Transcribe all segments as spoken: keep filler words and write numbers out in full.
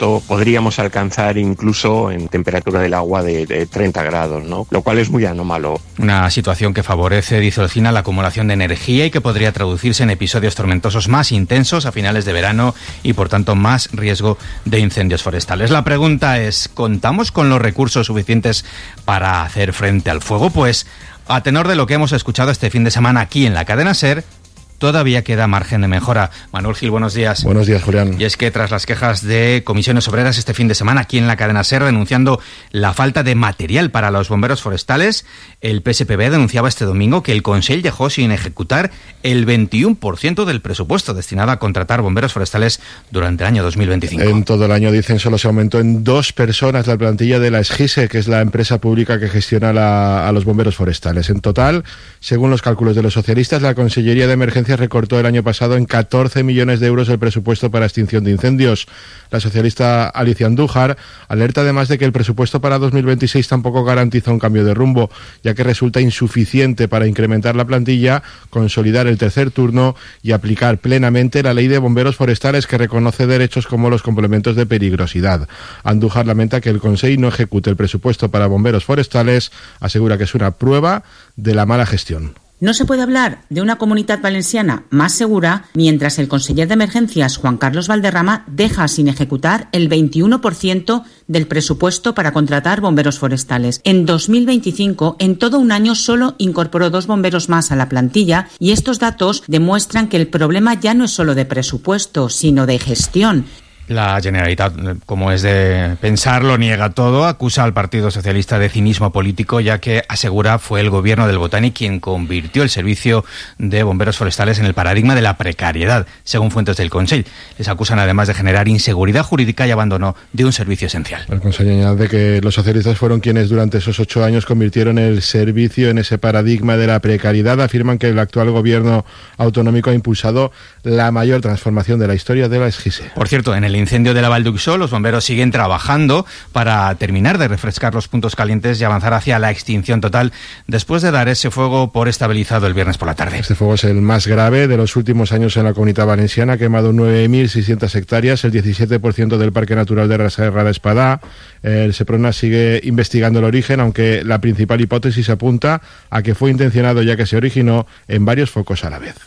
esto podríamos alcanzar incluso en temperatura del agua de, de treinta grados, ¿no? Lo cual es muy anómalo. Una situación que favorece, dice Olcina, la acumulación de energía y que podría traducirse en episodios tormentosos más intensos a finales de verano y, por tanto, más riesgo de incendios forestales. La pregunta es, ¿contamos con los recursos suficientes para hacer frente al fuego? Pues, a tenor de lo que hemos escuchado este fin de semana aquí en la cadena SER, todavía queda margen de mejora. Manuel Gil, buenos días. Buenos días, Julián. Y es que tras las quejas de comisiones obreras este fin de semana aquí en la cadena SER denunciando la falta de material para los bomberos forestales, el P S P B denunciaba este domingo que el Consell dejó sin ejecutar el veintiuno por ciento del presupuesto destinado a contratar bomberos forestales durante el año dos mil veinticinco. En todo el año, dicen, solo se aumentó en dos personas la plantilla de la Esgise, que es la empresa pública que gestiona la, a los bomberos forestales. En total, según los cálculos de los socialistas, la Consellería de Emergencias recortó el año pasado en catorce millones de euros el presupuesto para extinción de incendios. La socialista Alicia Andújar alerta además de que el presupuesto para dos mil veintiséis tampoco garantiza un cambio de rumbo, ya que resulta insuficiente para incrementar la plantilla, consolidar el tercer turno y aplicar plenamente la ley de bomberos forestales, que reconoce derechos como los complementos de peligrosidad. Andújar lamenta que el Consell no ejecute el presupuesto para bomberos forestales, asegura que es una prueba de la mala gestión. No se puede hablar de una comunitat valenciana más segura mientras el conseller de Emergencias, Juan Carlos Valderrama, deja sin ejecutar el veintiuno por ciento del presupuesto para contratar bomberos forestales. En dos mil veinticinco, en todo un año, solo incorporó dos bomberos más a la plantilla, y estos datos demuestran que el problema ya no es solo de presupuesto, sino de gestión. La Generalitat, como es de pensar, lo niega todo, acusa al Partido Socialista de cinismo político, ya que asegura fue el gobierno del Botani quien convirtió el servicio de bomberos forestales en el paradigma de la precariedad, según fuentes del Consell. Les acusan además de generar inseguridad jurídica y abandono de un servicio esencial. El Consell añade que los socialistas fueron quienes durante esos ocho años convirtieron el servicio en ese paradigma de la precariedad. Afirman que el actual gobierno autonómico ha impulsado la mayor transformación de la historia de la Esgise. Por cierto, en el incendio de la Val d'Uixó, los bomberos siguen trabajando para terminar de refrescar los puntos calientes y avanzar hacia la extinción total después de dar ese fuego por estabilizado el viernes por la tarde. Este fuego es el más grave de los últimos años en la Comunitat Valenciana. Ha quemado nueve mil seiscientas hectáreas, el diecisiete por ciento del Parque Natural de la Serra d'Espadà. El Seprona sigue investigando el origen, aunque la principal hipótesis apunta a que fue intencionado, ya que se originó en varios focos a la vez.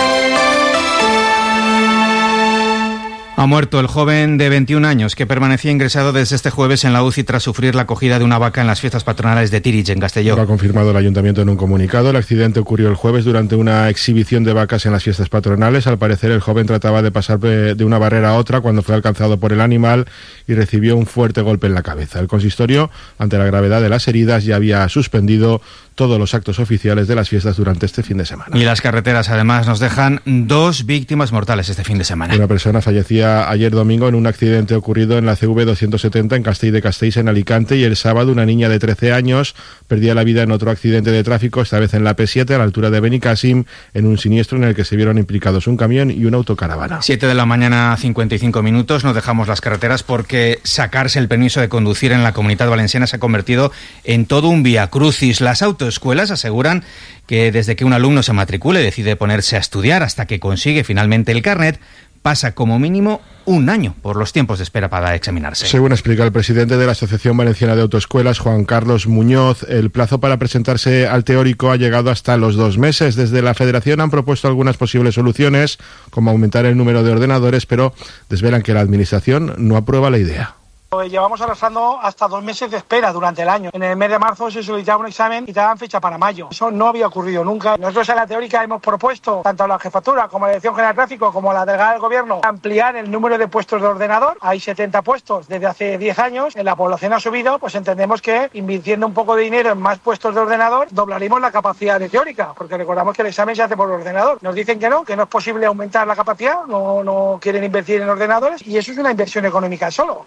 Ha muerto el joven de veintiún años que permanecía ingresado desde este jueves en la U C I tras sufrir la acogida de una vaca en las fiestas patronales de Tírig, en Castelló. Lo ha confirmado el ayuntamiento en un comunicado. El accidente ocurrió el jueves durante una exhibición de vacas en las fiestas patronales. Al parecer, el joven trataba de pasar de una barrera a otra cuando fue alcanzado por el animal y recibió un fuerte golpe en la cabeza. El consistorio, ante la gravedad de las heridas, ya había suspendido todos los actos oficiales de las fiestas durante este fin de semana. Y las carreteras, además, nos dejan dos víctimas mortales este fin de semana. Una persona fallecía ayer domingo en un accidente ocurrido en la C V doscientos setenta en Castell de Castells, en Alicante, y el sábado una niña de trece años perdía la vida en otro accidente de tráfico, esta vez en la P siete, a la altura de Benicàssim, en un siniestro en el que se vieron implicados un camión y una autocaravana. siete de la mañana, cincuenta y cinco minutos. Nos dejamos las carreteras porque sacarse el permiso de conducir en la Comunitat Valenciana se ha convertido en todo un viacrucis. Las autos escuelas aseguran que desde que un alumno se matricule, decide ponerse a estudiar hasta que consigue finalmente el carnet, pasa como mínimo un año por los tiempos de espera para examinarse. Según explica el presidente de la Asociación Valenciana de Autoescuelas, Juan Carlos Muñoz, el plazo para presentarse al teórico ha llegado hasta los dos meses. Desde la Federación han propuesto algunas posibles soluciones, como aumentar el número de ordenadores, pero desvelan que la Administración no aprueba la idea. Llevamos arrastrando hasta dos meses de espera durante el año. En el mes de marzo se solicitaba un examen y te daban fecha para mayo. Eso no había ocurrido nunca. Nosotros en la teórica hemos propuesto, tanto a la jefatura como a la Dirección General de Tráfico como a la delegada del Gobierno, ampliar el número de puestos de ordenador. Hay setenta puestos desde hace diez años. En la población ha subido, pues entendemos que invirtiendo un poco de dinero en más puestos de ordenador, doblaremos la capacidad de teórica, porque recordamos que el examen se hace por ordenador. Nos dicen que no, que no es posible aumentar la capacidad, no, no quieren invertir en ordenadores, y eso es una inversión económica solo, no, no es más.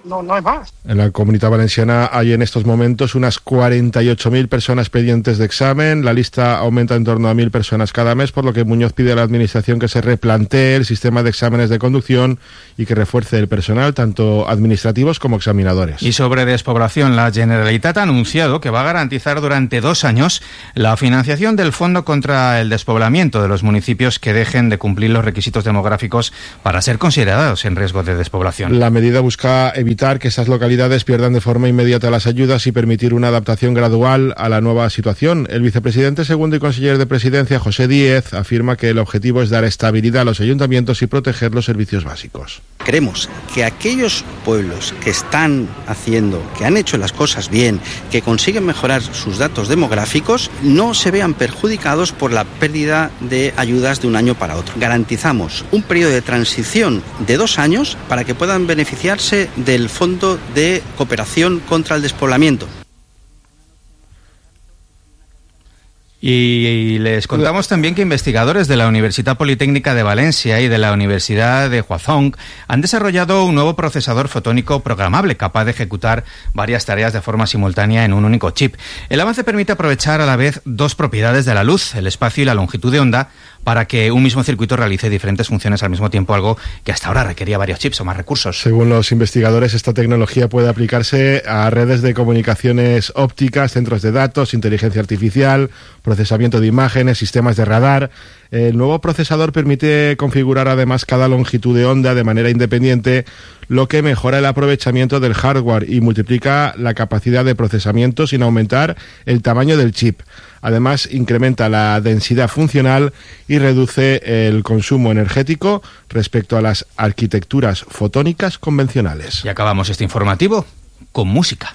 más. En la Comunitat Valenciana hay en estos momentos unas cuarenta y ocho mil personas pendientes de examen. La lista aumenta en torno a mil personas cada mes, por lo que Muñoz pide a la Administración que se replantee el sistema de exámenes de conducción y que refuerce el personal, tanto administrativos como examinadores. Y sobre despoblación, la Generalitat ha anunciado que va a garantizar durante dos años la financiación del Fondo contra el Despoblamiento de los municipios que dejen de cumplir los requisitos demográficos para ser considerados en riesgo de despoblación. La medida busca evitar que esas localidades pierdan de forma inmediata las ayudas y permitir una adaptación gradual a la nueva situación. El vicepresidente segundo y consejero de Presidencia, José Díez, afirma que el objetivo es dar estabilidad a los ayuntamientos y proteger los servicios básicos. Queremos que aquellos pueblos que están haciendo, que han hecho las cosas bien, que consiguen mejorar sus datos demográficos, no se vean perjudicados por la pérdida de ayudas de un año para otro. Garantizamos un periodo de transición de dos años para que puedan beneficiarse del Fondo de Cooperación contra el Despoblamiento. Y les contamos también que investigadores de la Universidad Politécnica de Valencia y de la Universidad de Huazong han desarrollado un nuevo procesador fotónico programable capaz de ejecutar varias tareas de forma simultánea en un único chip. El avance permite aprovechar a la vez dos propiedades de la luz, el espacio y la longitud de onda, para que un mismo circuito realice diferentes funciones al mismo tiempo, algo que hasta ahora requería varios chips o más recursos. Según los investigadores, esta tecnología puede aplicarse a redes de comunicaciones ópticas, centros de datos, inteligencia artificial, procesamiento de imágenes, sistemas de radar. El nuevo procesador permite configurar además cada longitud de onda de manera independiente, lo que mejora el aprovechamiento del hardware y multiplica la capacidad de procesamiento sin aumentar el tamaño del chip. Además, incrementa la densidad funcional y reduce el consumo energético respecto a las arquitecturas fotónicas convencionales. Y acabamos este informativo con música.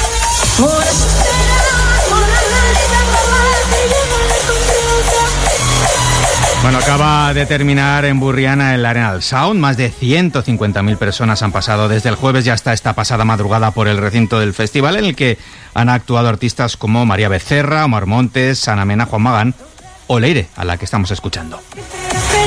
Bueno, acaba de terminar en Burriana el Arenal Sound. Más de ciento cincuenta mil personas han pasado desde el jueves y hasta esta pasada madrugada por el recinto del festival, en el que han actuado artistas como María Becerra, Omar Montes, Ana Mena, Juan Magán o Leire, a la que estamos escuchando.